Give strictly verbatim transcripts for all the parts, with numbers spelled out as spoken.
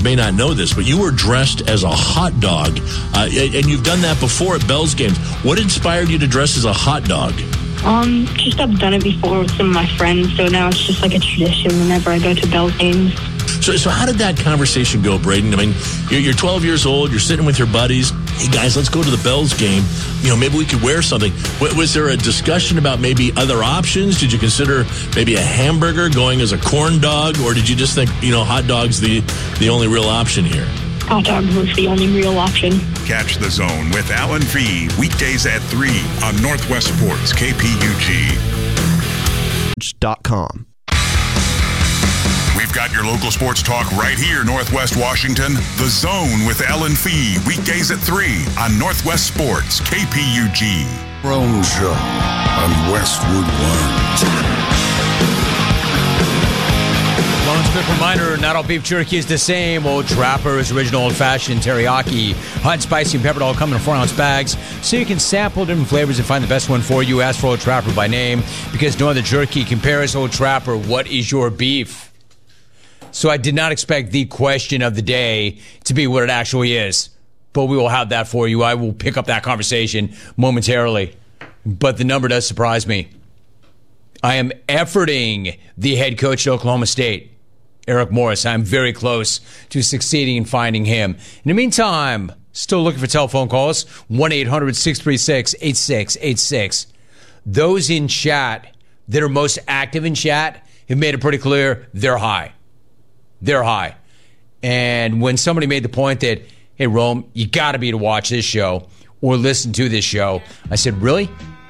may not know this, but you were dressed as a hot dog, uh, and you've done that before at Bell's games. What inspired you to dress as a hot dog? Um, just I've done it before with some of my friends, so now it's just like a tradition whenever I go to Bell's games. So, so how did that conversation go, Braden? I mean, you're, you're twelve years old, you're sitting with your buddies. Hey, guys, let's go to the Bell's game. You know, maybe we could wear something. W- was there a discussion about maybe other options? Did you consider maybe a hamburger going as a corn dog? Or did you just think, you know, hot dog's the, the only real option here? Hot dog was the only real option. Catch The Zone with Alan Fee weekdays at three on Northwest Sports, K P U G. Dot com. We've got your local sports talk right here, Northwest Washington. The Zone with Alan Fee weekdays at three on Northwest Sports, K P U G. Rome Show on Westwood One. Loans quick reminder, not all beef jerky is the same. Old Trapper's original old-fashioned teriyaki. Hot, spicy, and peppered all come in four-ounce bags, so you can sample different flavors and find the best one for you. Ask for Old Trapper by name, because no other jerky compares. Old Trapper, what is your beef? So I did not expect the question of the day to be what it actually is, but we will have that for you. I will pick up that conversation momentarily, but the number does surprise me. I am efforting the head coach at Oklahoma State, Eric Morris. I'm very close to succeeding in finding him. In the meantime, still looking for telephone calls. one eight hundred six three six eight six eight six. Those in chat that are most active in chat have made it pretty clear they're high. They're high. And when somebody made the point that, hey, Rome, you got to be to watch this show or listen to this show, I said, really?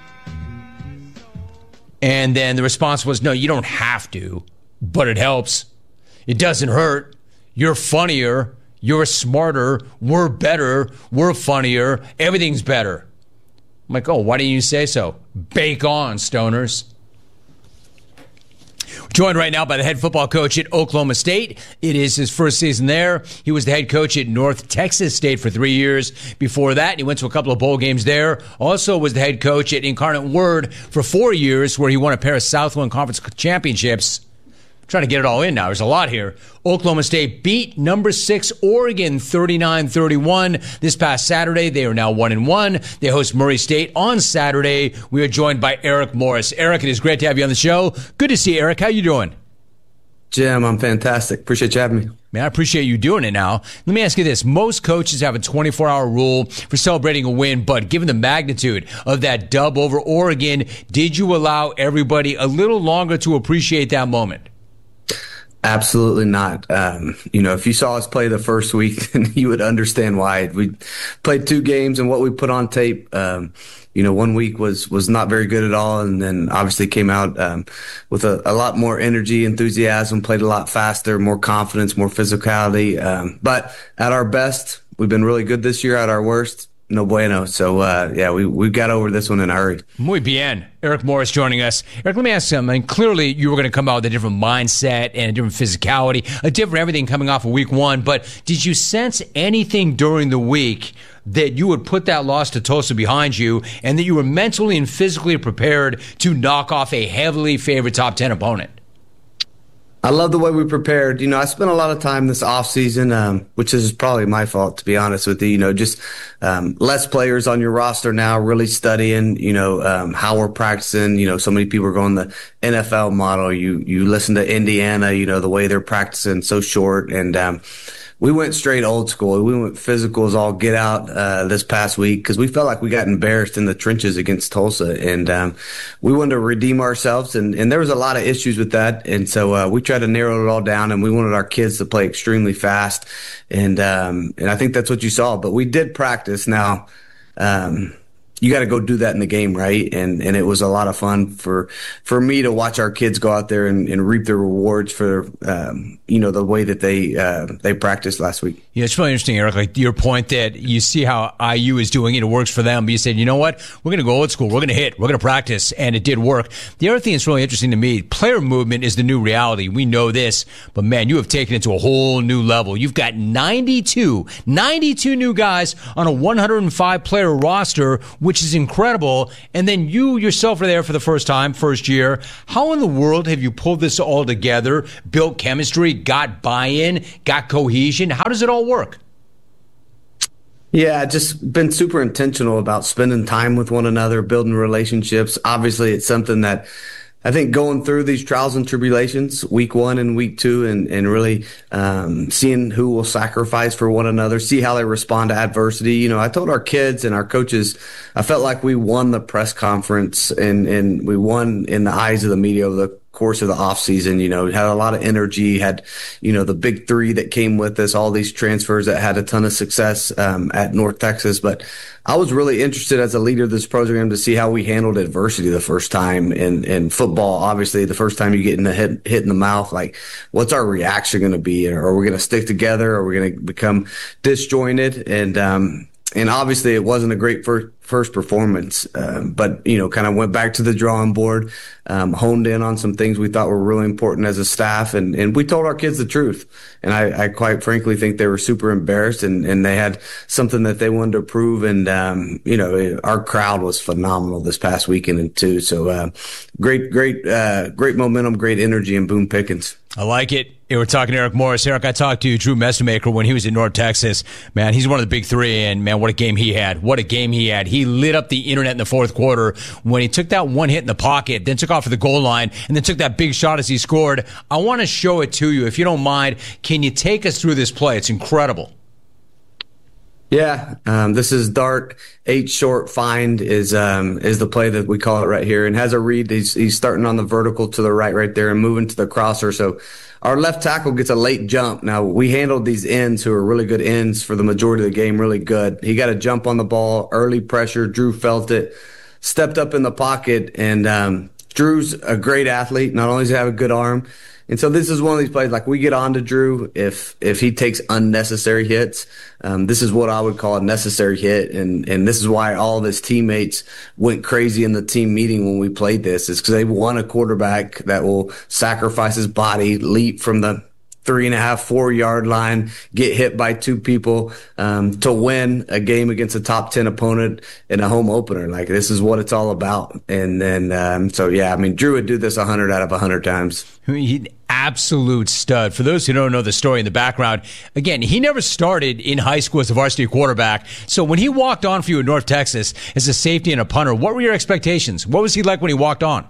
And then the response was, no, you don't have to, but it helps. It doesn't hurt. You're funnier. You're smarter. We're better. We're funnier. Everything's better. I'm like, oh, why didn't you say so? Bake on, stoners. Joined right now by the head football coach at Oklahoma State. It is his first season there. He was the head coach at North Texas State for three years. Before that, he went to a couple of bowl games there. Also was the head coach at Incarnate Word for four years, where he won a pair of Southland Conference championships. Trying to get it all in now. There's a lot here. Oklahoma State beat number six Oregon thirty-nine thirty-one this past Saturday. They are now one and one. They host Murray State on Saturday. We are joined by Eric Morris. Eric, it is great to have you on the show. Good to see you, Eric. How you doing? Jim, I'm fantastic. Appreciate you having me. Man, I appreciate you doing it now. Let me ask you this. Most coaches have a twenty-four hour rule for celebrating a win, but given the magnitude of that dub over Oregon, did you allow everybody a little longer to appreciate that moment? Absolutely not. Um, you know, if you saw us play the first week, then you would understand why. We played two games, and what we put on tape, um, you know, one week was was not very good at all, and then obviously came out um, with a, a lot more energy, enthusiasm, played a lot faster, more confidence, more physicality. Um, but at our best, we've been really good this year. At our worst, no bueno. So, uh, yeah, we, we got over this one in a hurry. Muy bien. Eric Morris joining us. Eric, let me ask you something. I mean, clearly, you were going to come out with a different mindset and a different physicality, a different everything coming off of week one. But did you sense anything during the week that you would put that loss to Tulsa behind you and that you were mentally and physically prepared to knock off a heavily favored top ten opponent? I love the way we prepared. You know, I spent a lot of time this offseason, um, which is probably my fault, to be honest with you. You know, just um, less players on your roster now, really studying, you know, um, how we're practicing. You know, so many people are going the N F L model. You you listen to Indiana, you know, the way they're practicing so short. And um, we went straight old school. We went physical as all get out uh, this past week because we felt like we got embarrassed in the trenches against Tulsa. And um, we wanted to redeem ourselves. And, and there was a lot of issues with that. And so uh, we tried to narrow it all down, and we wanted our kids to play extremely fast. And um, and I think that's what you saw. But we did practice. Now, um, you got to go do that in the game, right? And and it was a lot of fun for for me to watch our kids go out there and, and reap the rewards for um, you know, the way that they uh, they practiced last week. Yeah, it's really interesting, Eric. Like your point that you see how I U is doing it, it works for them. But you said, you know what? We're going to go old school. We're going to hit. We're going to practice, and it did work. The other thing that's really interesting to me, player movement is the new reality. We know this, but man, you have taken it to a whole new level. You've got ninety-two, ninety-two new guys on a one hundred five player roster which is incredible. And then you yourself are there for the first time, first year. How in the world have you pulled this all together, built chemistry, got buy-in, got cohesion? How does it all work? Yeah, just been super intentional about spending time with one another, building relationships. Obviously, it's something that I think going through these trials and tribulations, week one and week two, and, and really um, seeing who will sacrifice for one another, see how they respond to adversity. You know, I told our kids and our coaches, I felt like we won the press conference and, and we won in the eyes of the media over the course of the off season. You know, had a lot of energy, had, you know, the big three that came with us, all these transfers that had a ton of success um, at North Texas. But I was really interested as a leader of this program to see how we handled adversity the first time in, in football. Obviously, the first time you get in the hit, hit in the mouth, like, what's our reaction going to be? Are we going to stick together? Are we going to become disjointed? And, um, And obviously, it wasn't a great first first performance, um, but you know, kind of went back to the drawing board, um, honed in on some things we thought were really important as a staff, and, and we told our kids the truth. And I, I quite frankly think they were super embarrassed, and, and they had something that they wanted to prove. And um, you know, our crowd was phenomenal this past weekend too. So uh, great, great, uh, great momentum, great energy in Boone Pickens. I like it. We're talking to Eric Morris. Eric, I talked to Drew Messamaker when he was in North Texas. Man, he's one of the big three, and man, what a game he had. What a game he had. He lit up the internet in the fourth quarter when he took that one hit in the pocket, then took off for the goal line, and then took that big shot as he scored. I want to show it to you. If you don't mind, can you take us through this play? It's incredible. Yeah, um, this is dart eight short find is um, is the play that we call it right here, and has a read. He's he's starting on the vertical to the right, right there, and moving to the crosser. So our left tackle gets a late jump. Now we handled these ends who are really good ends for the majority of the game, really good. He got a jump on the ball, early pressure. Drew felt it, stepped up in the pocket, and um, Drew's a great athlete. Not only does he have a good arm. And so this is one of these plays, like, we get on to Drew if if he takes unnecessary hits. Um, this is what I would call a necessary hit, and and this is why all of his teammates went crazy in the team meeting when we played this, is because they want a quarterback that will sacrifice his body, leap from the three and a half, four yard line, get hit by two people um, to win a game against a top ten opponent in a home opener. Like, this is what it's all about. And then, um, so yeah, I mean, Drew would do this a hundred out of a hundred times. He, absolute stud. For those who don't know the story in the background, again, he never started in high school as a varsity quarterback. So when he walked on for you in North Texas as a safety and a punter, what were your expectations? What was he like when he walked on?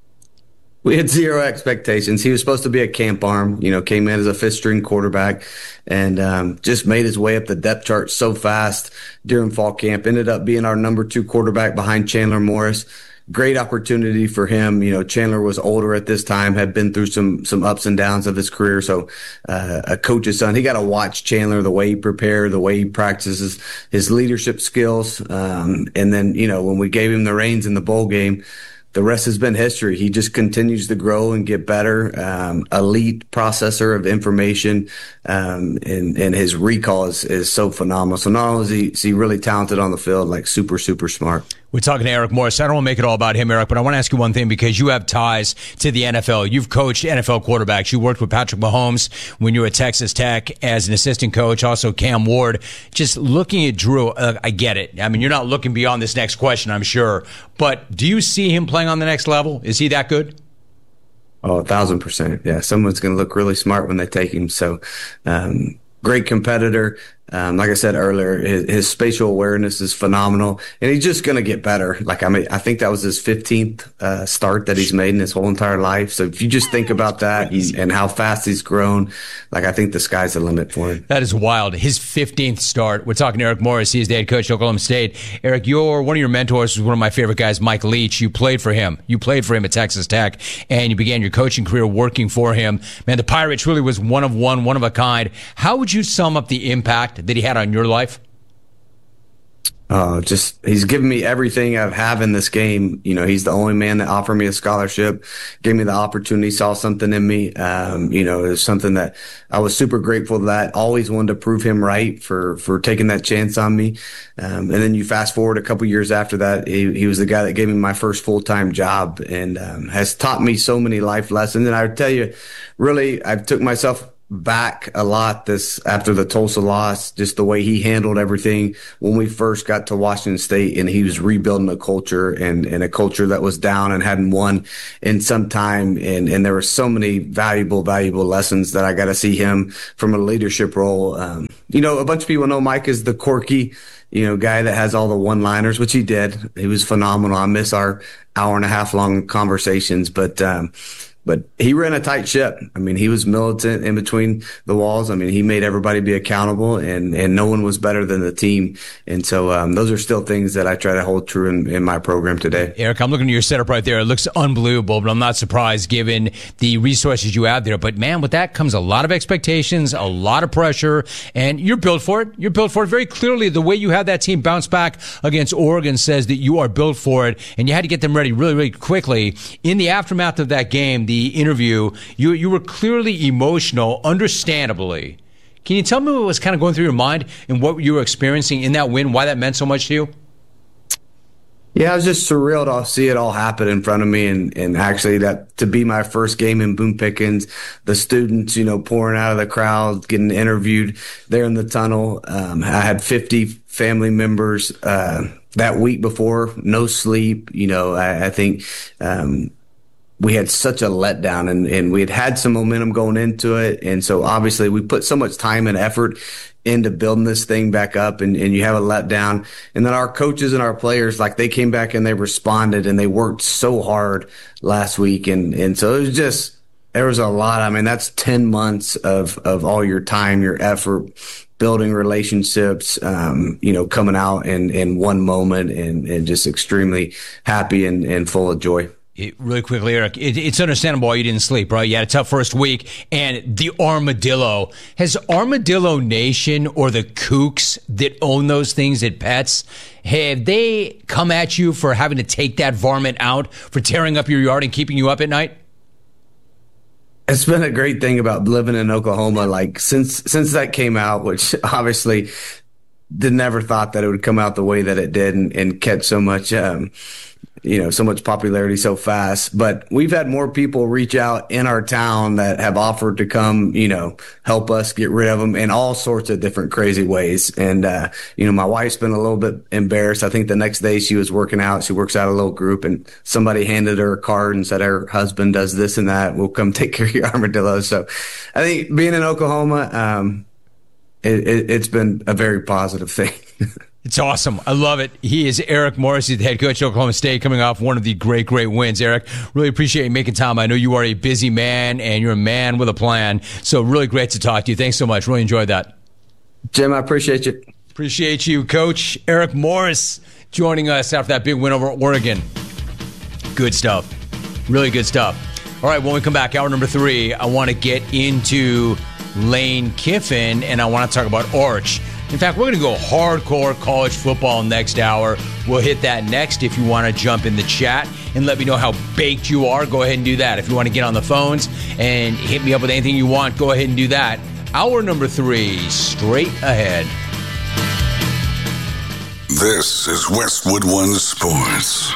We had zero expectations. He was supposed to be a camp arm, you know, came in as a fifth string quarterback, and um, just made his way up the depth chart so fast during fall camp. Ended up being our number two quarterback behind Chandler Morris. Great opportunity for him. You know, Chandler was older at this time, had been through some some ups and downs of his career. So uh, a coach's son, he got to watch Chandler, the way he prepared, the way he practices his leadership skills. Um, and then, you know, when we gave him the reins in the bowl game, the rest has been history. He just continues to grow and get better. Um, elite processor of information, um, and, and his recall is, is so phenomenal. So not only is he, is he really talented on the field, like super, super smart. We're talking to Eric Morris. I don't want to make it all about him, Eric, but I want to ask you one thing, because you have ties to the N F L. You've coached N F L quarterbacks. You worked with Patrick Mahomes when you were at Texas Tech as an assistant coach, also Cam Ward. Just looking at Drew, uh, I get it. I mean, you're not looking beyond this next question, I'm sure. But do you see him playing on the next level? Is he that good? Oh, a thousand percent. Yeah, someone's going to look really smart when they take him. So, um, great competitor. Um, like I said earlier, his, his spatial awareness is phenomenal, and he's just going to get better. Like, I mean, I think that was his fifteenth uh, start that he's made in his whole entire life. So if you just think about that and, and how fast he's grown, like, I think the sky's the limit for him. That is wild. His fifteenth start. We're talking to Eric Morris. He's the head coach at Oklahoma State. Eric, you're one of your mentors was one of my favorite guys, Mike Leach. You played for him. You played for him at Texas Tech, and you began your coaching career working for him. Man, the Pirate truly was one of one, one of a kind. How would you sum up the impact that he had on your life? Uh, just, he's given me everything I have in this game. You know, he's the only man that offered me a scholarship, gave me the opportunity, saw something in me. Um, you know, it was something that I was super grateful for that. Always wanted to prove him right for, for taking that chance on me. Um, and then you fast forward a couple years after that, he, he was the guy that gave me my first full-time job, and um, has taught me so many life lessons. And I would tell you, really, I've took myself back a lot this after the Tulsa loss, just the way he handled everything when we first got to Washington State, and he was rebuilding a culture and, and a culture that was down and hadn't won in some time. And, and there were so many valuable, valuable lessons that I got to see him from a leadership role. Um, you know, a bunch of people know Mike is the quirky, you know, guy that has all the one-liners, which he did. He was phenomenal. I miss our hour and a half long conversations, but, um, But he ran a tight ship. I mean, he was militant in between the walls. I mean, he made everybody be accountable, and, and no one was better than the team. And so um, those are still things that I try to hold true in, in my program today. Eric, I'm looking at your setup right there. It looks unbelievable, but I'm not surprised given the resources you have there. But, man, with that comes a lot of expectations, a lot of pressure, and you're built for it. You're built for it. Very clearly, the way you have that team bounce back against Oregon says that you are built for it, and you had to get them ready really, really quickly. In the aftermath of that game, the interview, you you were clearly emotional, understandably. Can you tell me what was kind of going through your mind and what you were experiencing in that win, why that meant so much to you? Yeah, it was just surreal to see it all happen in front of me, and, and actually that to be my first game in Boone Pickens, the students, you know, pouring out of the crowd, getting interviewed there in the tunnel. Um, I had fifty family members uh, that week before, no sleep. You know, I, I think um, we had such a letdown, and, and we had had some momentum going into it. And so obviously we put so much time and effort into building this thing back up, and, and you have a letdown. And then our coaches and our players, like they came back and they responded and they worked so hard last week. And, and so it was just, there was a lot. I mean, that's ten months of, of all your time, your effort, building relationships, um, you know, coming out in, in one moment, and, and just extremely happy and, and full of joy. It, really quickly, Eric, it, it's understandable why you didn't sleep, right? You had a tough first week, and the Armadillo. Has Armadillo Nation or the kooks that own those things at Pets, have they come at you for having to take that varmint out, for tearing up your yard and keeping you up at night? It's been a great thing about living in Oklahoma. Like since since that came out, which obviously did never thought that it would come out the way that it did and, and catch so much um you know, so much popularity so fast. But we've had more people reach out in our town that have offered to come, you know, help us get rid of them in all sorts of different crazy ways. And, uh, you know, my wife's been a little bit embarrassed. I think the next day she was working out, she works out a little group, and somebody handed her a card and said her husband does this and that. We'll come take care of your armadillos. So I think being in Oklahoma, um, it, it, it's been a very positive thing. It's awesome. I love it. He is Eric Morris. He's the head coach of Oklahoma State, coming off one of the great, great wins. Eric, really appreciate you making time. I know you are a busy man, and you're a man with a plan. So really great to talk to you. Thanks so much. Really enjoyed that. Jim, I appreciate you. Appreciate you, Coach Eric Morris, joining us after that big win over Oregon. Good stuff. Really good stuff. All right, when we come back, hour number three, I want to get into Lane Kiffin, and I want to talk about Arch. In fact, we're going to go hardcore college football next hour. We'll hit that next. If you want to jump in the chat and let me know how baked you are, go ahead and do that. If you want to get on the phones and hit me up with anything you want, go ahead and do that. Hour number three, straight ahead. This is Westwood One Sports.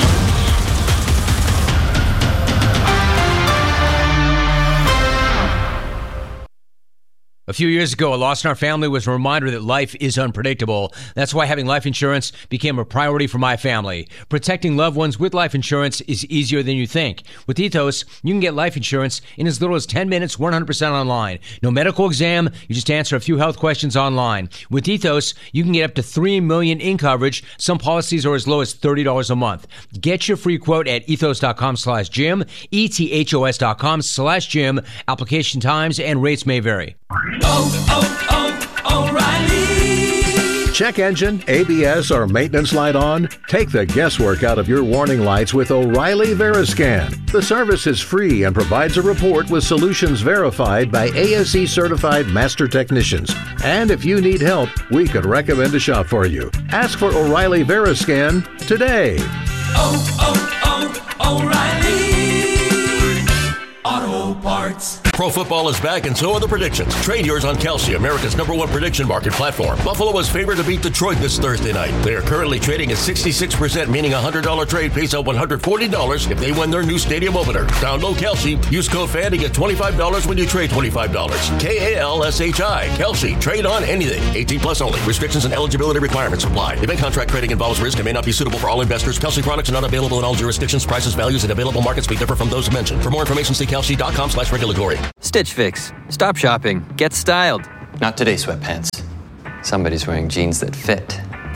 A few years ago, a loss in our family was a reminder that life is unpredictable. That's why having life insurance became a priority for my family. Protecting loved ones with life insurance is easier than you think. With Ethos, you can get life insurance in as little as ten minutes, one hundred percent online. No medical exam, you just answer a few health questions online. With Ethos, you can get up to three million dollars in coverage. Some policies are as low as thirty dollars a month. Get your free quote at ethos.com slash Jim, ethos.com slash Jim. Application times and rates may vary. Oh, oh, oh, O'Reilly. Check engine, A B S, or maintenance light on? Take the guesswork out of your warning lights with O'Reilly Veriscan. The service is free and provides a report with solutions verified by A S E certified master technicians. And if you need help, we could recommend a shop for you. Ask for O'Reilly Veriscan today. Oh, oh, oh, O'Reilly Auto Parts. Pro football is back, and so are the predictions. Trade yours on Kalshi, America's number one prediction market platform. Buffalo is favored to beat Detroit this Thursday night. They are currently trading at sixty-six percent, meaning a one hundred dollars trade pays out one hundred forty dollars if they win their new stadium opener. Download Kalshi. Use code FAN to get twenty-five dollars when you trade twenty-five dollars. K A L S H I. Kalshi. Trade on anything. eighteen plus only. Restrictions and eligibility requirements apply. Event contract trading involves risk and may not be suitable for all investors. Kalshi products are not available in all jurisdictions. Prices, values, and available markets may differ from those mentioned. For more information, see Kalshi.com slash regulatory. Stitch Fix. Stop shopping. Get styled. Not today, sweatpants. Somebody's wearing jeans that fit.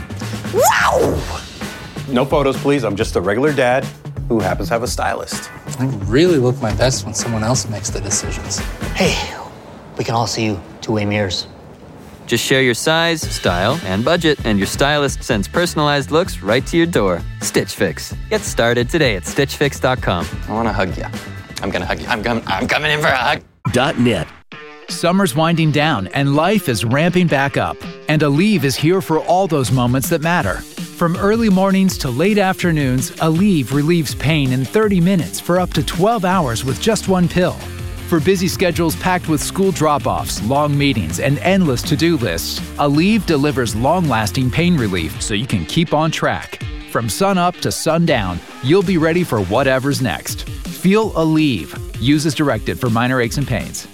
Wow! No photos, please. I'm just a regular dad who happens to have a stylist. I really look my best when someone else makes the decisions. Hey, we can all see you two-way mirrors. Just share your size, style, and budget, and your stylist sends personalized looks right to your door. Stitch Fix. Get started today at stitch fix dot com. I want to hug you. I'm going to hug you. I'm, com- I'm coming in for a hug. Dot net. Summer's winding down and life is ramping back up. And Aleve is here for all those moments that matter. From early mornings to late afternoons, Aleve relieves pain in thirty minutes for up to twelve hours with just one pill. For busy schedules packed with school drop-offs, long meetings, and endless to-do lists, Aleve delivers long-lasting pain relief so you can keep on track. From sun up to sundown, you'll be ready for whatever's next. Feel Aleve. Use as directed for minor aches and pains.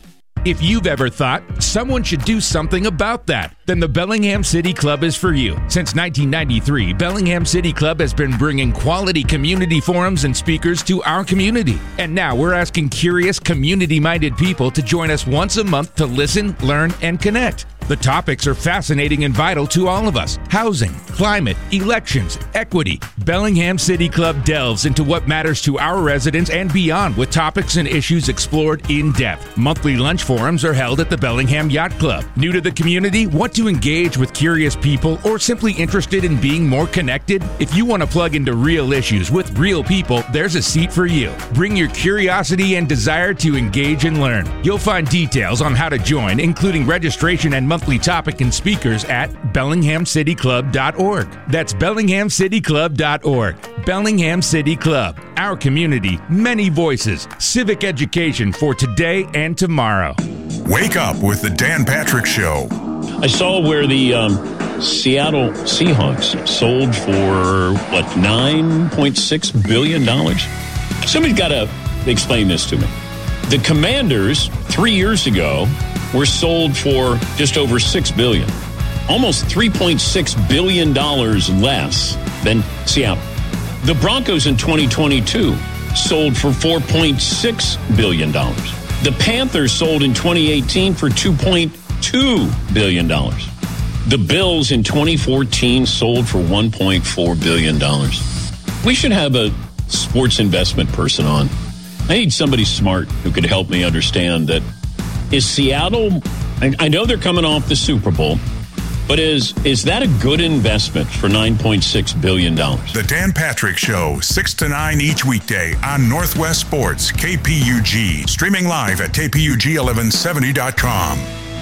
If you've ever thought someone should do something about that, then the Bellingham City Club is for you. Since nineteen ninety-three, Bellingham City Club has been bringing quality community forums and speakers to our community. And now we're asking curious, community-minded people to join us once a month to listen, learn, and connect. The topics are fascinating and vital to all of us. Housing, climate, elections, equity. Bellingham City Club delves into what matters to our residents and beyond with topics and issues explored in depth. Monthly lunch forums are held at the Bellingham Yacht Club. New to the community? Want to engage with curious people or simply interested in being more connected? If you want to plug into real issues with real people, there's a seat for you. Bring your curiosity and desire to engage and learn. You'll find details on how to join, including registration and monthly topic and speakers at bellingham city club dot org. That's bellingham city club dot org. Bellingham City Club. Our community, many voices, civic education for today and tomorrow. Wake up with the Dan Patrick Show. I saw where the um, Seattle Seahawks sold for, what, nine point six billion dollars? Somebody's got to explain this to me. The Commanders, three years ago, were sold for just over six billion dollars. Almost three point six billion dollars less than Seattle. The Broncos in twenty twenty-two sold for four point six billion dollars. The Panthers sold in twenty eighteen for two point two billion dollars. The Bills in twenty fourteen sold for one point four billion dollars. We should have a sports investment person on. I need somebody smart who could help me understand that. Is Seattle, I know they're coming off the Super Bowl, but is is that a good investment for nine point six billion dollars? The Dan Patrick Show, six to nine each weekday on Northwest Sports, K P U G. Streaming live at k p u g eleven seventy dot com.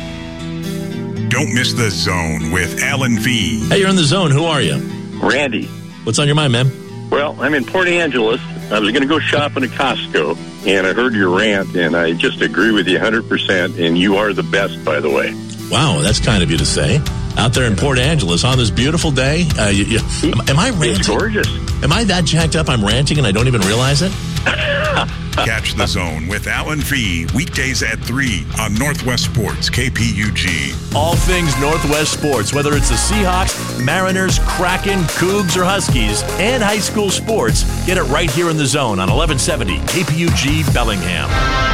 Don't miss The Zone with Alan V. Hey, you're in The Zone. Who are you? Randy. What's on your mind, man? Well, I'm in Port Angeles. I was going to go shopping at Costco, and I heard your rant, and I just agree with you one hundred percent, and you are the best, by the way. Wow, that's kind of you to say. Out there in Port Angeles on this beautiful day. Uh, you, you, am, am I ranting? It's gorgeous. Am I that jacked up I'm ranting and I don't even realize it? Catch The Zone with Alan V. Weekdays at three on Northwest Sports, K P U G. All things Northwest Sports, whether it's the Seahawks, Mariners, Kraken, Cougs, or Huskies, and high school sports, get it right here in The Zone on eleven seventy K P U G Bellingham.